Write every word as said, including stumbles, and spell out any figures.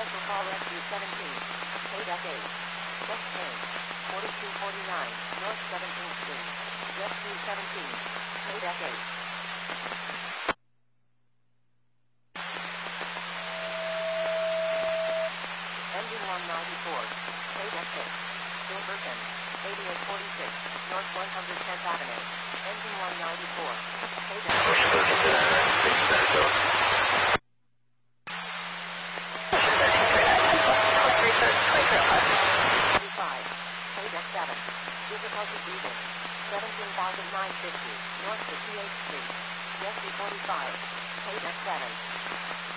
Special call Rescue seventeen. K eight. Check change. forty-two forty-nine, North seventeenth Street. Rescue seventeen. K eight. Engine one ninety-four. K six. Silverton. eighty-eight forty-six, North one hundred tenth Avenue. Engine one ninety-four. K thirty-five. K seven. Difficulty breathing. seventeen thousand nine hundred fifty, North fifty-eighth Street. Rescue forty-five. K seven.